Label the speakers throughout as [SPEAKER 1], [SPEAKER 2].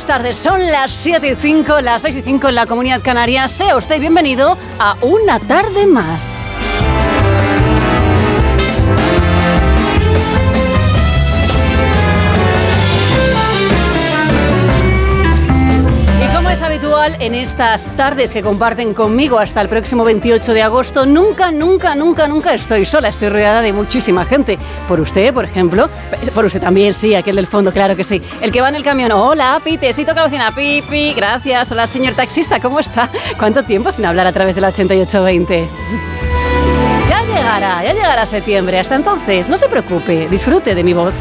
[SPEAKER 1] buenas tardes. Son las 7:05, las 6:05 en la Comunidad Canaria. Sea usted bienvenido a una tarde más. Es habitual en estas tardes que comparten conmigo hasta el próximo 28 de agosto. Nunca estoy sola. Estoy rodeada de muchísima gente. Por usted, por ejemplo. Por usted también, sí, aquel del fondo, claro que sí. El que va en el camión. Hola, Pite, sí toca la bocina. Pipi, gracias. Hola, señor taxista, ¿cómo está? ¿Cuánto tiempo sin hablar a través de la 8820? Ya llegará septiembre. Hasta entonces, no se preocupe. Disfrute de mi voz.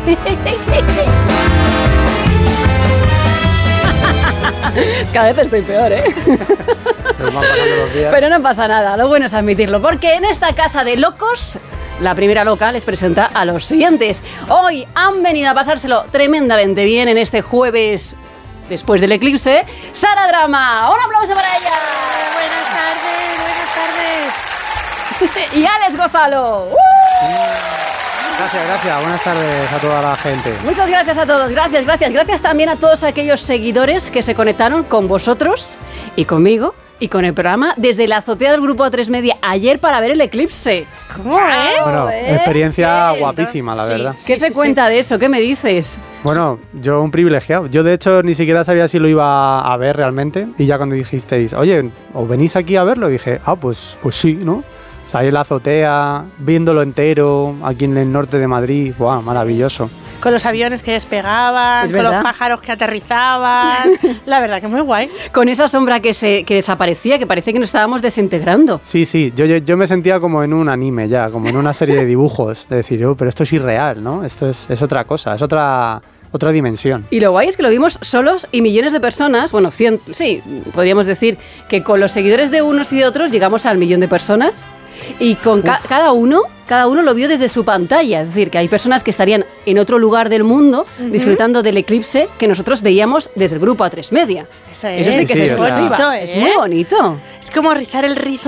[SPEAKER 1] Cada vez estoy peor, ¿eh?
[SPEAKER 2] Se nos van pasando los días.
[SPEAKER 1] Pero no pasa nada, lo bueno es admitirlo, porque en esta casa de locos, la primera loca les presenta a los siguientes. Hoy han venido a pasárselo tremendamente bien en este jueves después del eclipse. Sara Drama, un aplauso para ella.
[SPEAKER 3] Buenas tardes.
[SPEAKER 1] Y Alex Gonzalo.
[SPEAKER 2] Gracias. Buenas tardes a toda la gente.
[SPEAKER 1] Muchas gracias a todos, gracias también a todos aquellos seguidores que se conectaron con vosotros y conmigo y con el programa desde la azotea del Grupo A3 Media ayer para ver el eclipse.
[SPEAKER 3] ¿Cómo es?
[SPEAKER 2] Bueno, experiencia guapísima, la verdad.
[SPEAKER 1] ¿Qué se cuenta de eso? ¿Qué me dices?
[SPEAKER 2] Bueno, yo un privilegiado. Yo de hecho ni siquiera sabía si lo iba a ver realmente y ya cuando dijisteis, oye, ¿os venís aquí a verlo? Dije, pues sí, ¿no? O sea, ahí en la azotea, viéndolo entero, aquí en el norte de Madrid, ¡buah, maravilloso!
[SPEAKER 3] Con los aviones que despegaban, con los pájaros que aterrizaban. La verdad que muy guay.
[SPEAKER 1] Con esa sombra que desaparecía, que parecía que nos estábamos desintegrando.
[SPEAKER 2] Sí, yo me sentía como en un anime ya, como en una serie de dibujos. De decir, pero esto es irreal, ¿no? Esto es otra cosa, es otra dimensión.
[SPEAKER 1] Y lo guay es que lo vimos solos y millones de personas, bueno, sí, podríamos decir que con los seguidores de unos y de otros llegamos al 1.000.000 de personas. Y con cada uno lo vio desde su pantalla. Es decir, que hay personas que estarían en otro lugar del mundo disfrutando del eclipse que nosotros veíamos desde el Grupo A3 Media. Eso sí que es exclusiva. Es muy bonito.
[SPEAKER 3] Es como rizar el rizo